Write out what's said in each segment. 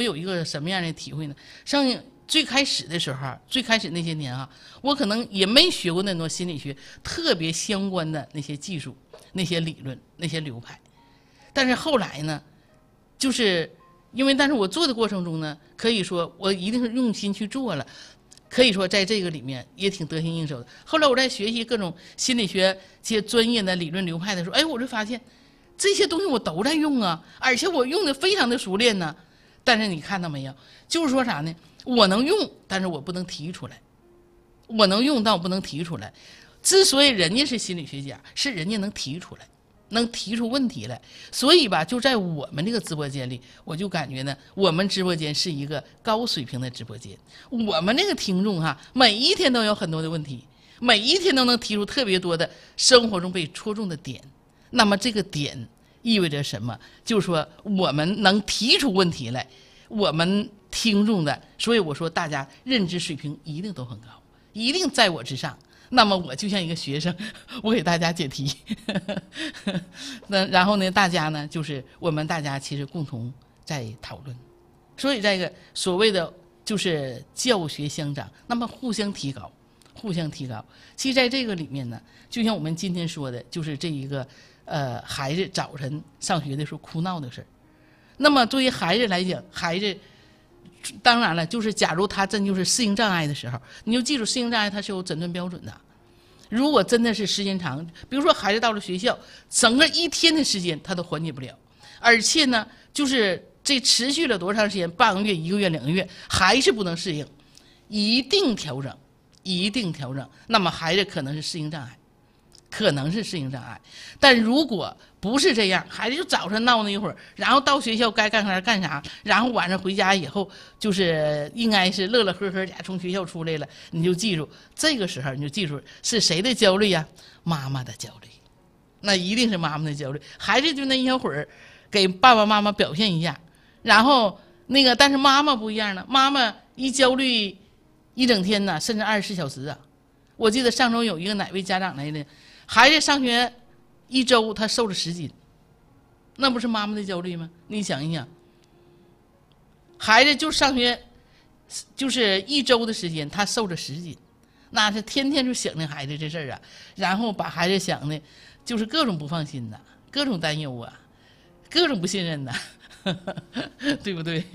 有一个什么样的体会呢？像最开始的时候，最开始那些年啊，我可能也没学过那种心理学特别相关的那些技术、那些理论、那些流派。但是后来呢，就是但是我做的过程中呢，可以说我一定是用心去做了，可以说在这个里面也挺得心应手的。后来我在学习各种心理学这些专业的理论流派的时候，哎，我就发现这些东西我都在用啊，而且我用的非常的熟练呢。但是你看到没有，就是说啥呢？我能用，但是我不能提出来。我能用，但我不能提出来。之所以人家是心理学家，是人家能提出来，能提出问题来。所以吧，就在我们这个直播间里，我就感觉呢，我们直播间是一个高水平的直播间。我们这个听众哈，每一天都有很多的问题，每一天都能提出特别多的生活中被戳中的点。那么这个点意味着什么？就是说我们能提出问题来，我们听众的，所以我说大家认知水平一定都很高，一定在我之上。那么我就像一个学生，我给大家解题。那然后呢，大家呢就是我们大家其实共同在讨论，所以这个所谓的就是教学相长，那么互相提高，互相提高。其实在这个里面呢，就像我们今天说的，就是这一个孩子早晨上学的时候哭闹的事儿。那么对于孩子来讲，孩子当然了，就是假如他真就是适应障碍的时候，你就记住适应障碍它是有诊断标准的。如果真的是时间长，比如说孩子到了学校，整个一天的时间他都缓解不了，而且呢，就是这持续了多长时间，半个月、1个月、2个月，还是不能适应，一定调整，一定调整。那么孩子可能是适应障碍。可能是适应障碍，但如果不是这样，孩子就早上闹那一会儿，然后到学校该干啥干啥，然后晚上回家以后就是应该是乐乐呵呵从学校出来了，你就记住这个时候，你就记住是谁的焦虑呀？妈妈的焦虑，那一定是妈妈的焦虑。孩子就那一小会儿，给爸爸妈妈表现一下，然后但是妈妈不一样了，妈妈一焦虑一整天呢，甚至24小时啊。我记得上周有一个哪位家长来的。孩子上学1周，他瘦了10斤，那不是妈妈的焦虑吗？你想一想，孩子就上学，就是1周的时间，他瘦了10斤，那是天天就想着孩子这事儿啊，然后把孩子想的，就是各种不放心的，各种担忧啊，各种不信任的，对不对？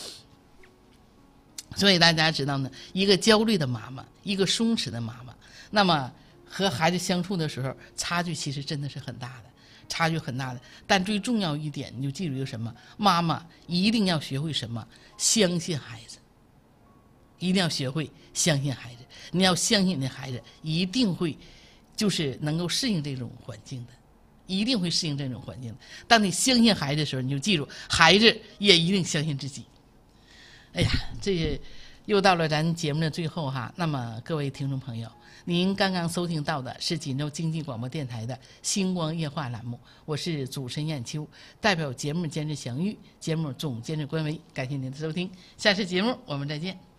所以大家知道呢，一个焦虑的妈妈，一个松弛的妈妈，那么和孩子相处的时候，差距其实真的是很大的，差距很大的。但最重要一点，你就记住一个什么？妈妈一定要学会什么？相信孩子，一定要学会相信孩子。你要相信你的孩子一定会，就是能够适应这种环境的，一定会适应这种环境的。当你相信孩子的时候，你就记住，孩子也一定相信自己。哎呀，这又到了咱节目的最后哈。那么各位听众朋友，您刚刚收听到的是锦州经济广播电台的星光夜话栏目，我是主持人燕秋，代表节目监制祥玉，节目总监制关维，感谢您的收听，下次节目我们再见。